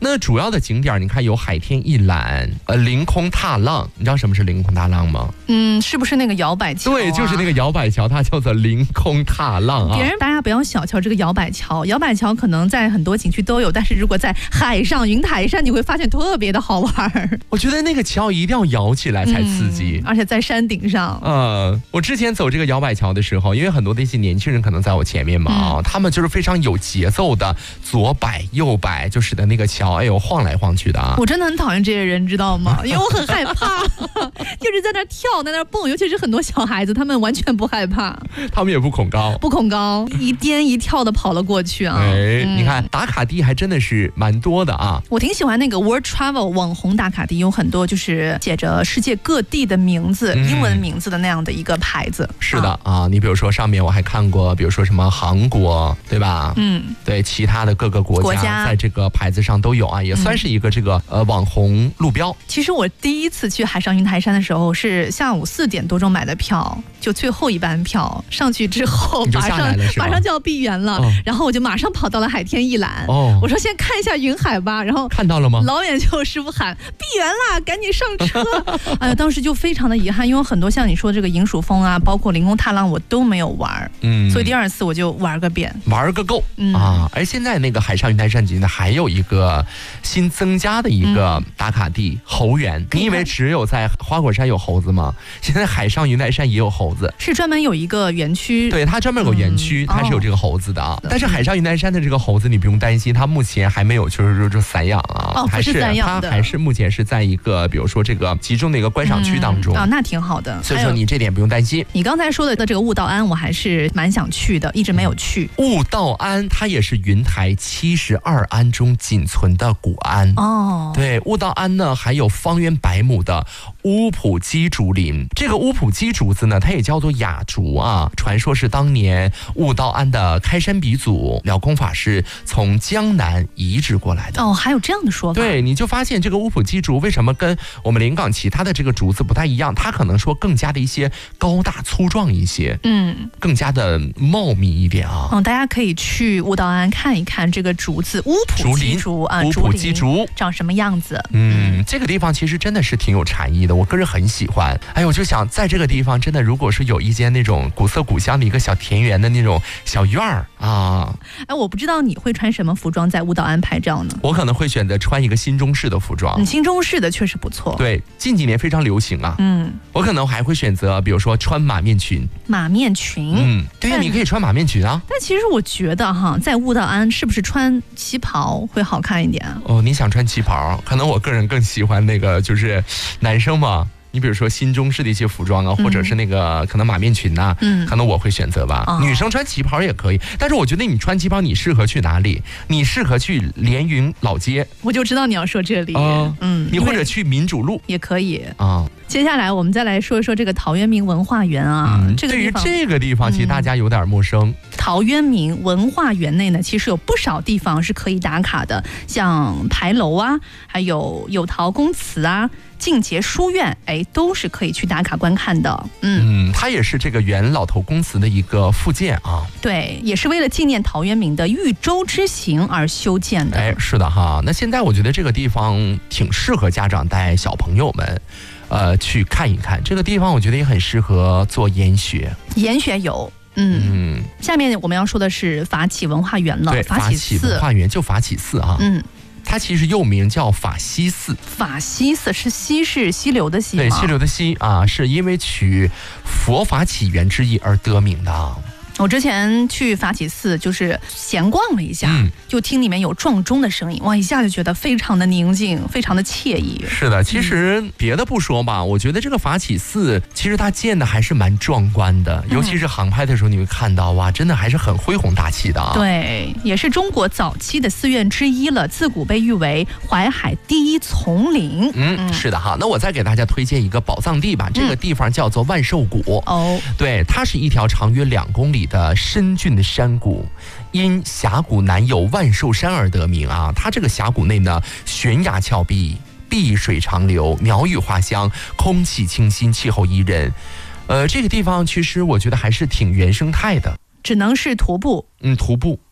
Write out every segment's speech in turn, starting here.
那主要的景点你看有海天一览，凌空踏浪，你知道什么是凌空踏浪吗？ 是不是那个摇摆桥？ 对，就是那个摇摆桥，它叫做凌空踏浪啊。 大家不要小瞧这个摇摆桥，摇摆桥可能在很多景区都有，但是如果在海上云台山，你会发现特别的好玩。 我觉得那个桥一定要摇起来才刺激， 而且在山顶上。 我之前走这个摇摆桥的时候，因为很多的一些年轻人可能在我前面嘛，他们就是非常有节奏的左摆右摆，就使得那个桥晃来晃去的啊。 我真的很讨厌这些人，知道吗？因为我很害怕，就是在那跳，在那蹦，尤其是很多小孩子，他们完全不害怕， 他们也不恐高， 一颠一跳的跑了过去啊。 你看打卡地还真的是蛮多的啊。 我挺喜欢那个 World Travel 网红打卡地，有很多就是写着世界各地的名字，英文名字的那样的一个牌子。 是的啊，你比如说上面我还看过，比如说什么韩国，对吧？对，其他的各个国家在这个牌子上都有啊，也算是一个这个网红路标。 其实我第一次去海上云台山的时候是下午4点多钟买的票，就最后一班票，上去之后马上就要闭园了，然后我就马上跑到了海天一览。我说先看一下云海吧，然后看到了吗？ 老远就师傅喊闭园啦，赶紧上车。哎呀，当时就非常的遗憾，因为很多像你说这个迎蜀峰啊，包括凌空踏浪我都没有玩，所以第2次我就玩个遍， 玩个够啊！而现在那个海上云台山呢，还有一个新增加的一个打卡地猴园。你以为只有在花果山有猴子吗？现在海上云台山也有猴子， 是专门有一个园区。 对，它专门有个园区，它是有这个猴子的啊。但是海上云台山的这个猴子你不用担心，它目前还没有就是散养啊， 不是散养的， 它还是目前是在一个比如说这个集中的一个观赏区当中那挺好的。 所以说你这点不用担心。 你刚才说的这个悟道庵，我还是蛮想去的，一直没有去。 悟道庵它也是云台72庵中仅存的古庵对，悟道庵呢还有方圆100亩的乌普基竹林。这个乌普基竹子呢，它也叫做雅竹啊，传说是当年悟道庵的开山鼻祖了公法师从江南移植过来的。 还有这样的说法。 对，你就发现这个乌普基竹为什么跟我们临港其他的这个竹子不太一样，它可能说更加的一些高大粗壮一些，更加的茂密一点啊。 大家可以去悟道庵看一看这个竹子，乌普基竹啊， 乌普基竹长什么样子。 这个地方其实真的是挺有禅意的，我个人很喜欢。我就想在这个地方真的，如果是有一间那种古色古香的一个小田园的那种小院儿啊。 我不知道你会穿什么服装在悟道庵拍照呢？ 我可能会选择穿一个新中式的服装。 新中式的确实不错。 对，近几年非常流行啊。我可能还会选择比如说穿马面裙。对呀，你可以穿马面裙啊。 但其实我觉得在悟道庵是不是穿旗袍会好看一点啊？ 你想穿旗袍，可能我个人更喜欢那个就是男生嘛。你比如说新中式的一些服装啊，或者是那个可能马面裙呐，可能我会选择吧。女生穿旗袍也可以，但是我觉得你穿旗袍，你适合去哪里？你适合去连云老街， 我就知道你要说这里。 你或者去民主路也可以啊。 接下来我们再来说一说这个陶渊明文化园啊。 对于这个地方，其实大家有点陌生。 陶渊明文化园内呢，其实有不少地方是可以打卡的，像牌楼啊，还有有陶公祠啊。静节书院，都是可以去打卡观看的。 它也是这个原老头公祠的一个复建啊。 对，也是为了纪念陶渊明的豫州之行而修建的。 是的哈。那现在我觉得这个地方挺适合家长带小朋友们，去看一看。这个地方我觉得也很适合做研学。研学有。下面我们要说的是法启文化园了。 对，法启文化园就法启寺啊。它其实又名叫法溪寺。 法溪寺是溪是溪流的溪吗？ 对，溪流的溪啊，是因为取佛法起源之意而得名的。 我之前去法启寺就是闲逛了一下，就听里面有撞钟的声音，哇，一下就觉得非常的宁静，非常的惬意。 是的，其实别的不说吧，我觉得这个法启寺其实它建的还是蛮壮观的，尤其是航拍的时候你会看到，哇，真的还是很恢宏大气的啊。 对，也是中国早期的寺院之一了，自古被誉为淮海第一丛林。 是的哈。那我再给大家推荐一个宝藏地吧，这个地方叫做万寿谷。对，它是一条长约2公里的深峻的山谷，因峡谷南有万寿山而得名啊。它这个峡谷内呢，悬崖峭壁，碧水长流，鸟语花香，空气清新，气候宜人。这个地方其实我觉得还是挺原生态的， 只能是徒步。 徒步。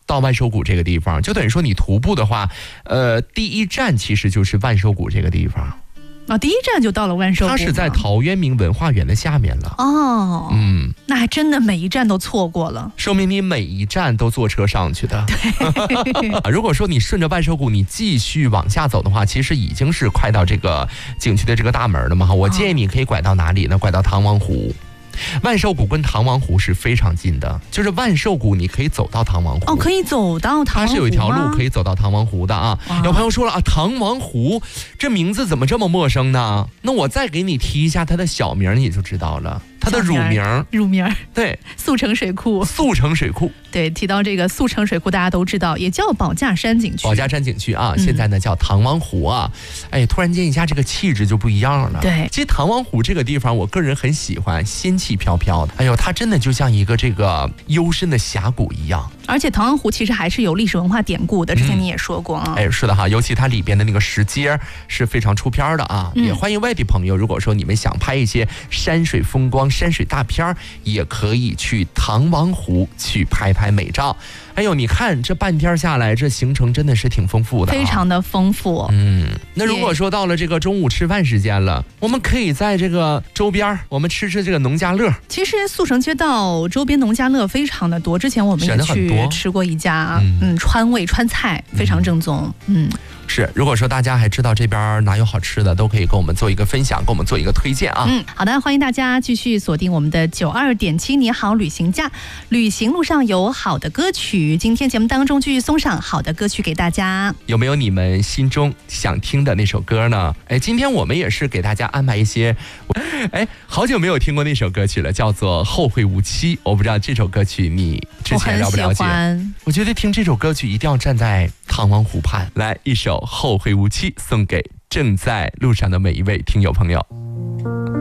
到万寿谷这个地方，就等于说你徒步的话，第一站其实就是万寿谷这个地方。 第一站就到了万寿谷， 它是在陶渊明文化园的下面了。 那还真的每一站都错过了， 说明你每一站都坐车上去的。 对。 如果说你顺着万寿谷你继续往下走的话，其实已经是快到这个景区的这个大门了嘛。我建议你可以拐到哪里呢？拐到唐王湖。万寿谷跟唐王湖是非常近的，就是万寿谷你可以走到唐王湖。 可以走到唐王湖吗？ 它是有一条路可以走到唐王湖的啊。有朋友说了啊，唐王湖这名字怎么这么陌生呢？那我再给你提一下它的小名，你就知道了。它的乳名，对， 速成水库。对，提到这个速成水库，大家都知道，也叫保驾山景区。 保驾山景区啊，现在呢叫唐王湖啊。突然间一下这个气质就不一样了。 对， 其实唐王湖这个地方，我个人很喜欢，仙气飘飘的。它真的就像一个这个幽深的峡谷一样。 而且唐王湖其实还是有历史文化典故的，之前你也说过啊。 是的哈，尤其它里边的那个石阶是非常出片的啊。也欢迎外地朋友，如果说你们想拍一些山水风光、山水大片，也可以去唐王湖去拍美照。你看这半天下来，这行程真的是挺丰富的， 非常的丰富。 那如果说到了这个中午吃饭时间了，我们可以在这个周边我们吃这个农家乐。 其实速成街道周边农家乐非常的多，之前我们也去吃过一家，川味川菜非常正宗。 是，如果说大家还知道这边哪有好吃的，都可以跟我们做一个分享，跟我们做一个推荐啊。 好的，欢迎大家继续锁定我们的92.7你好旅行家，旅行路上有好的歌曲。今天节目当中继续送上好的歌曲给大家， 有没有你们心中想听的那首歌呢？今天我们也是给大家安排一些，好久没有听过那首歌曲了，叫做《后会无期》。我不知道这首歌曲你之前了不了解？我觉得听这首歌曲一定要站在唐王湖畔。来，一首《后会无期》送给正在路上的每一位听友朋友。